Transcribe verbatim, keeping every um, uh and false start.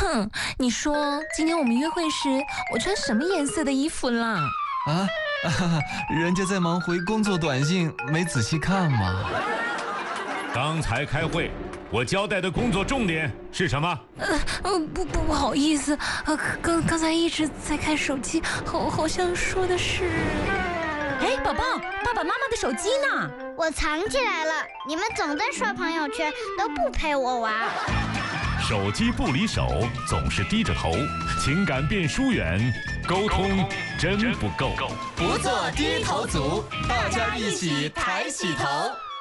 哼，你说今天我们约会时，我穿什么颜色的衣服啦？ 啊，啊人家在忙回工作短信，没仔细看嘛。 刚才开会，我交代的工作重点是什么？ 呃呃，不不不好意思，呃，刚刚才一直在看手机，好好像说的是…… 哎，宝宝，爸爸妈妈的手机呢？ 我藏起来了。你们总在刷朋友圈，都不陪我玩。 手机不离手，总是低着头，情感变疏远，沟通真不够。 不做低头族，大家一起抬起头。